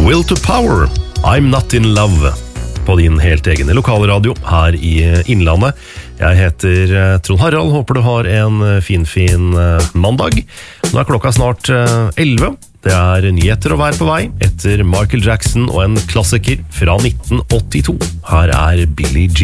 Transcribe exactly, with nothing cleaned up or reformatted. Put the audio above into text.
Will to Power, I'm Not in Love, på din helt egen lokalradio her i Innlandet. Jeg heter Trond Harald, håper du har en fin, fin mandag. Nå er klokka snart elleve. Det er nyheter å være på vei etter Michael Jackson og en klassiker fra nitten åttito. Her er Billie Jean.